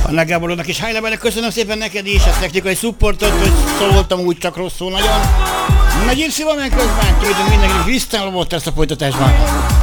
Annak Gáborodnak is high levelek, köszönöm szépen neked is a technikai supportot, hogy szóltam úgy csak rosszul nagyon. Nagy Irci van meg közben, kérdünk mindenkinek, Krisztán volt ezt a folytatásban.